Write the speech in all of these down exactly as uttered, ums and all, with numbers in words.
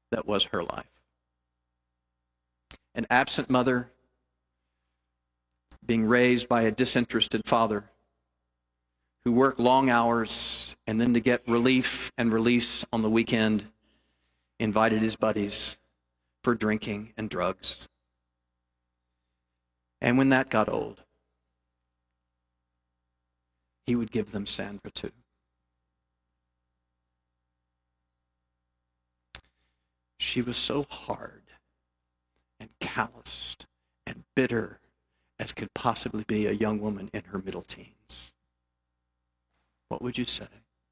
that was her life. An absent mother being raised by a disinterested father who worked long hours and then to get relief and release on the weekend invited his buddies for drinking and drugs. And when that got old, he would give them Sandra too. She was so hard and calloused and bitter as could possibly be a young woman in her middle teens. What would you say?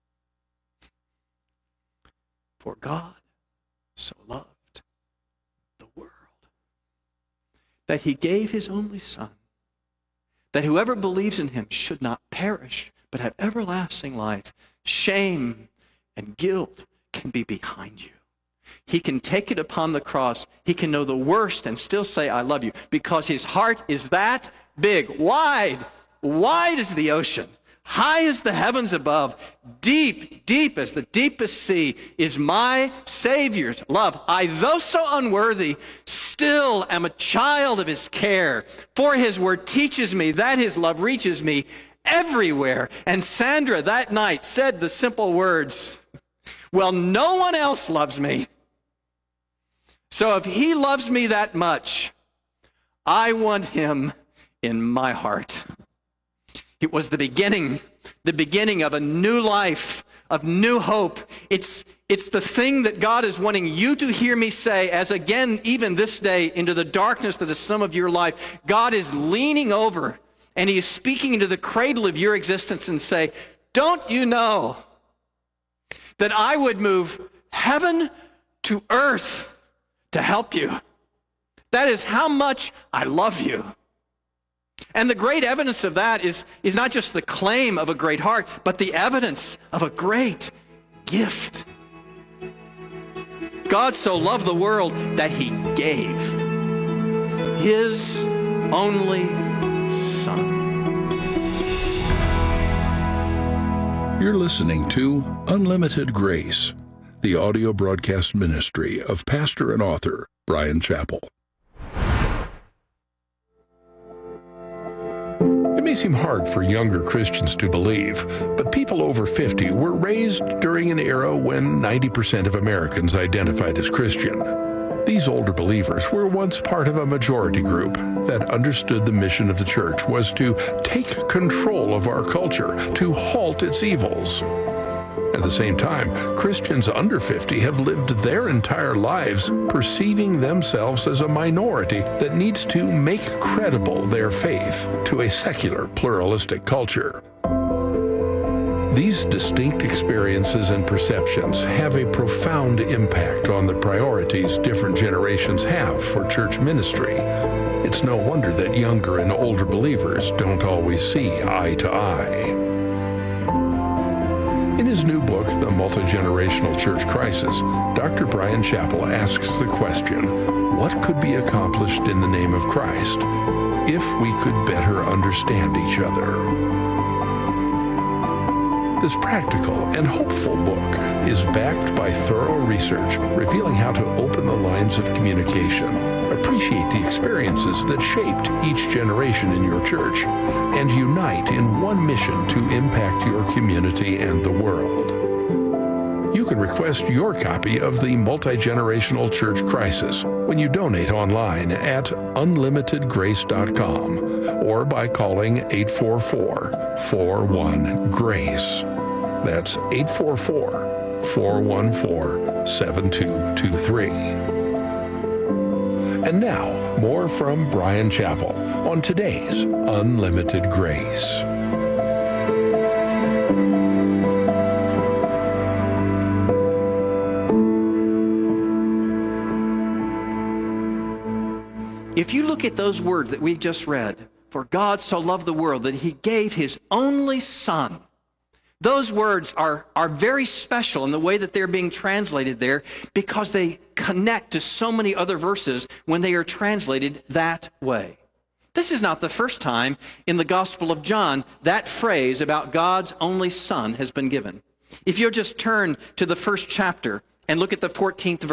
For God so loved the world that he gave his only Son, that whoever believes in him should not perish, but have everlasting life. Shame and guilt can be behind you. He can take it upon the cross. He can know the worst and still say, I love you, because his heart is that big, wide, wide as the ocean, high as the heavens above, deep, deep as the deepest sea is my Savior's love. I, though so unworthy, still am a child of his care, for his word teaches me that his love reaches me everywhere. And Sandra that night said the simple words, well, no one else loves me. So if he loves me that much, I want him in my heart. It was the beginning, the beginning of a new life, of new hope. It's, it's the thing that God is wanting you to hear me say, as again, even this day, into the darkness that is some of your life, God is leaning over and he is speaking into the cradle of your existence and say, don't you know that I would move heaven to earth to help you? That is how much I love you. And the great evidence of that is, is not just the claim of a great heart, but the evidence of a great gift. God so loved the world that he gave his only Son. You're listening to Unlimited Grace, the audio broadcast ministry of pastor and author Bryan Chapell. It may seem hard for younger Christians to believe, but people over fifty were raised during an era when ninety percent of Americans identified as Christian. These older believers were once part of a majority group that understood the mission of the church was to take control of our culture, to halt its evils. At the same time, Christians under fifty have lived their entire lives perceiving themselves as a minority that needs to make credible their faith to a secular, pluralistic culture. These distinct experiences and perceptions have a profound impact on the priorities different generations have for church ministry. It's no wonder that younger and older believers don't always see eye to eye. In his new book, The Multi-Generational Church Crisis, Doctor Bryan Chapell asks the question, what could be accomplished in the name of Christ if we could better understand each other? This practical and hopeful book is backed by thorough research revealing how to open the lines of communication, appreciate the experiences that shaped each generation in your church, and unite in one mission to impact your community and the world. You can request your copy of The Multi-Generational Church Crisis when you donate online at unlimited grace dot com or by calling eight four four, four one, GRACE. That's eight four four, four one four, seven two two three. And now, more from Bryan Chapell on today's Unlimited Grace. If you look at those words that we just read, for God so loved the world that he gave his only Son, those words are, are very special in the way that they're being translated there because they connect to so many other verses when they are translated that way. This is not the first time in the Gospel of John that phrase about God's only Son has been given. If you'll just turn to the first chapter and look at the fourteenth verse,